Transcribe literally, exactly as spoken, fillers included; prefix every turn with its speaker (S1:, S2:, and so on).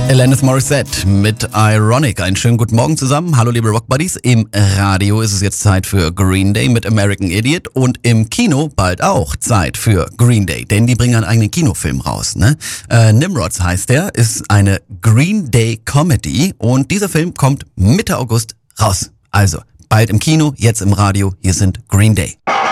S1: Alanis Morissette mit Ironic. Einen schönen guten Morgen zusammen. Hallo liebe Rockbuddies. Im Radio ist es jetzt Zeit für Green Day mit American Idiot und im Kino bald auch Zeit für Green Day, denn die bringen einen eigenen Kinofilm raus. Ne? Äh, Nimrods heißt der, ist eine Green Day Comedy und dieser Film kommt Mitte August raus. Also bald im Kino, jetzt im Radio. Hier sind Green Day.